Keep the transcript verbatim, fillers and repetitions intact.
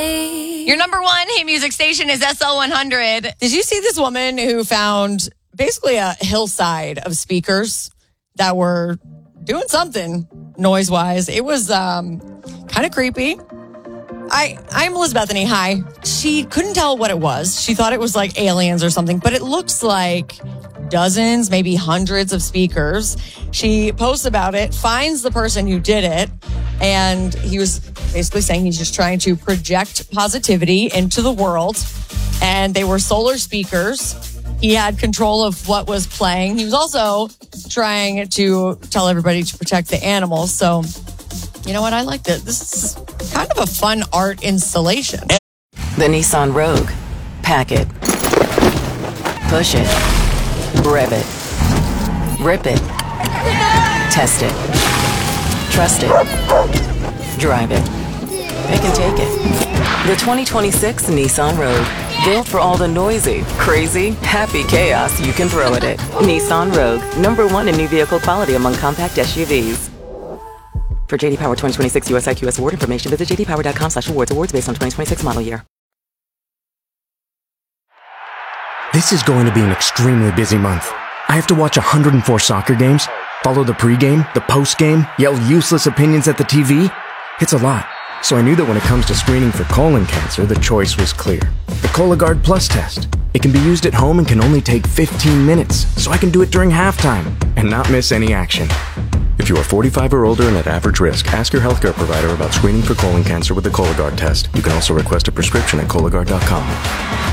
Your number one Hey Music station is S L one hundred. Did you see this woman who found basically a hillside of speakers that were doing something noise-wise? It was um, kind of creepy. I, I'm Liz Bethany. Hi. She couldn't tell what it was. She thought it was like aliens or something, but it looks like dozens, maybe hundreds of speakers. She posts about it, finds the person who did it, and he was basically saying he's just trying to project positivity into the world. And they were solar speakers. He had control of what was playing. He was also trying to tell everybody to protect the animals. So, you know what? I liked it. This is kind of a fun art installation. The Nissan Rogue. Pack it. Push it. Rev it. Rip it. Test it. Trust it. Drive it. Pick and take it. The twenty twenty-six Nissan Rogue. Built for all the noisy, crazy, happy chaos you can throw at it. Nissan Rogue. Number one in new vehicle quality among compact S U Vs. For J D Power twenty twenty-six U S I Q S award information, visit j d power dot com slash awards. Awards based on twenty twenty-six model year. This is going to be an extremely busy month. I have to watch one hundred four soccer games, follow the pregame, the postgame, yell useless opinions at the T V. It's a lot. So I knew that when it comes to screening for colon cancer, the choice was clear. The Cologuard Plus test. It can be used at home and can only take fifteen minutes, so I can do it during halftime and not miss any action. If you are forty-five or older and at average risk, ask your healthcare provider about screening for colon cancer with the Cologuard test. You can also request a prescription at Cologuard dot com.